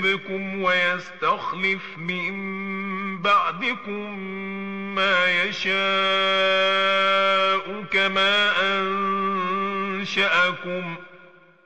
يعذبكم ويستخلف من بعدكم ما يشاء كما أنشأكم